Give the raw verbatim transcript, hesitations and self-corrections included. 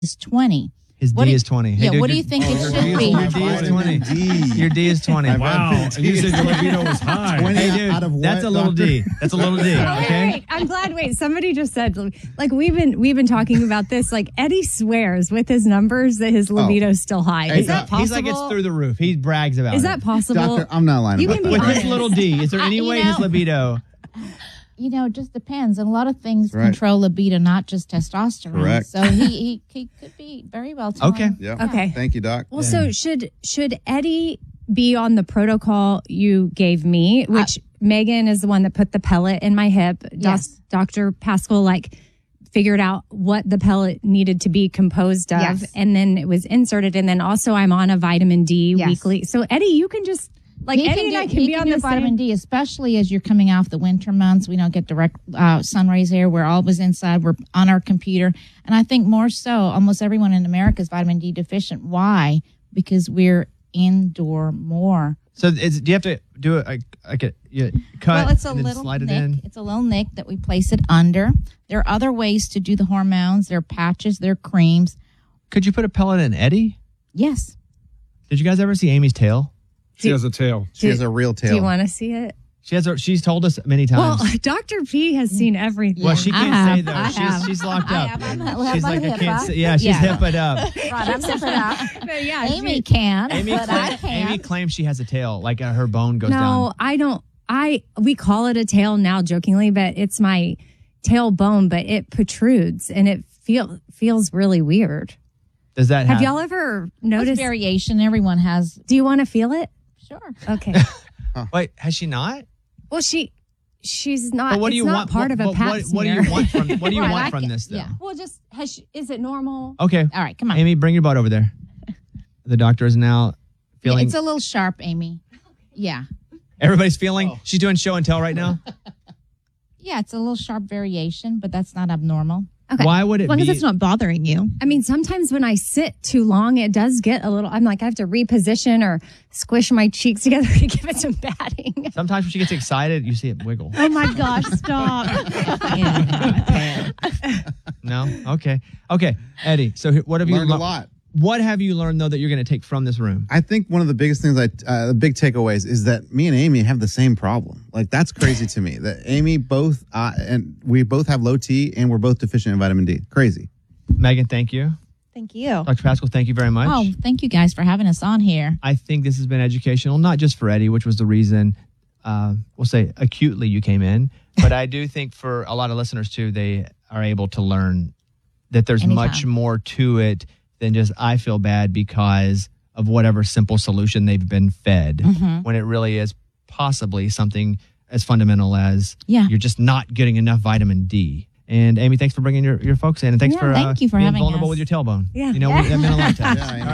is twenty. His What D do- is twenty. Hey, yeah, dude, what do your- you think oh, it your should D is- be? Your D is twenty. D. Your D is twenty. Wow. And you said your libido was high. twenty Hey, dude, out of what, that's a little doctor? D. That's a little D. Wait, wait, Okay. wait. I'm glad. Wait, somebody just said, like, we've been we've been talking about this. Like, Eddie swears with his numbers that his libido's still high. Hey, Is that possible? He's like it's through the roof. He brags about Is it. that possible? Doctor, I'm not lying You about can that. be With honest. his little D, is there any You way know- his libido? You know, it just depends. And a lot of things Right. control libido, not just testosterone. Correct. So he, he, he could be very well talented. Okay. Yeah. Okay. Thank you, Doc. Well, so should should Eddie be on the protocol you gave me, which Megan is the one that put the pellet in my hip. Doc- Yes. Doctor Pascal like figured out what the pellet needed to be composed of, Yes. and then it was inserted. And then also I'm on a vitamin D Yes. weekly. So Eddie, you can just like he Eddie can and do, I can he be can on do the vitamin same. D, especially as you're coming off the winter months. We don't get direct uh, sun rays here. We're always inside. We're on our computer. And I think more so, almost everyone in America is vitamin D deficient. Why? Because we're indoor more. So is, do you have to do it like, like a you cut Well, it's a and then little slide it nick. in? It's a little nick that we place it under. There are other ways to do the hormones. There are patches. There are creams. Could you put a pellet in Eddie? Yes. Did you guys ever see Amy's tail? She has a tail. She has a real tail. Do you want to see it? She has. Her, she's told us many Well, times. Doctor P has seen everything. Well, she I can't have. say though. I she's have. she's locked I up. have. I'm- I'm She's on like the I hip, can't huh? say. Yeah, she's Yeah. hip it up. Right, I'm zipping up. But yeah, Amy she- can, Amy, but I claims, Amy can't. claims she has a tail, like uh, her bone goes no, down. I don't. I we call it a tail now jokingly, but it's my tailbone, but it protrudes and it feel feels really weird. Does that Have happen? y'all ever There's noticed? variation. Everyone has. Do you want to feel it? Sure. Okay. Wait, has she not? Well, she she's not. But what do it's you not want? part what, of a what, pap what, what do smear. you want from? What do you Right, want I from can- this? Though? yeah. Well, just has she, is it normal? Okay, All right, come on. Amy, bring your butt over there. The doctor is now Yeah, feeling. it's a little sharp, Amy. Yeah. Everybody's feeling. She's doing show and tell right now. Yeah, it's a little sharp variation, but that's not abnormal. Okay. Why would it As long be? as it's not bothering you. I mean, sometimes when I sit too long, it does get a little. I'm like, I have to reposition or squish my cheeks together to give it some padding. Sometimes when she gets excited, you see it wiggle. Oh my gosh, stop. No. Okay. Okay. Eddie. So what have you Learned a lear- lot. What have you learned though that you're going to take from this room? I think one of the biggest things, I uh, the big takeaways, is that me and Amy have the same problem. Like that's crazy to me. That Amy both uh, and we both have low T, and we're both deficient in vitamin D. Crazy. Megan, thank you. Thank you. Doctor Pascal, thank you very much. Oh, thank you guys for having us on here. I think this has been educational, not just for Eddie, which was the reason, uh, we'll say acutely you came in, but I do think for a lot of listeners too, they are able to learn that there's Anytime. much more to it than just I feel bad because of whatever simple solution they've been fed, Mm-hmm. when it really is possibly something as fundamental as Yeah. you're just not getting enough vitamin D. And Amy, thanks for bringing your, your folks in, and thanks Yeah, for, uh, thank you for being having vulnerable us. with your tailbone. Yeah. You know, we, that meant a lot to us. Yeah, I know.